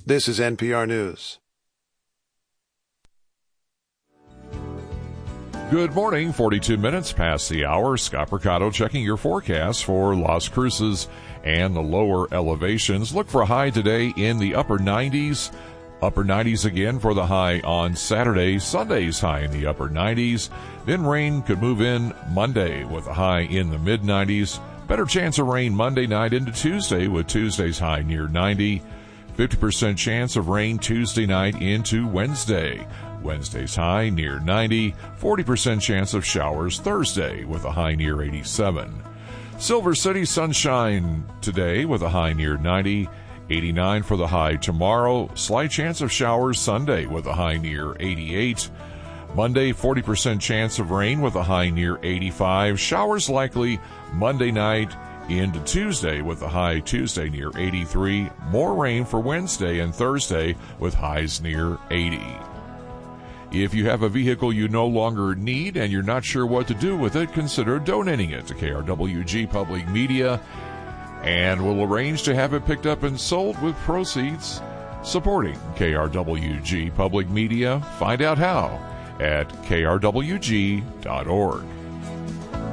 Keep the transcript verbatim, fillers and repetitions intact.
This is N P R News. Good morning, forty-two minutes past the hour. Scott Mercado checking your forecast for Las Cruces and the lower elevations. Look for a high today in the upper nineties. Upper nineties again for the high on Saturday. Sunday's high in the upper nineties. Then rain could move in Monday with a high in the mid nineties. Better chance of rain Monday night into Tuesday with Tuesday's high near ninety. fifty percent chance of rain Tuesday night into Wednesday. Wednesday's high near ninety. forty percent chance of showers Thursday with a high near eighty-seven. Silver City sunshine today with a high near ninety. eighty-nine for the high tomorrow. Slight chance of showers Sunday with a high near eighty-eight. Monday, forty percent chance of rain with a high near eighty-five. Showers likely Monday night into Tuesday with a high Tuesday near eighty-three. More rain for Wednesday and Thursday with highs near eighty. If you have a vehicle you no longer need and you're not sure what to do with it, consider donating it to K R W G Public Media, and we'll arrange to have it picked up and sold with proceeds supporting K R W G Public Media. Find out how at K R W G dot org.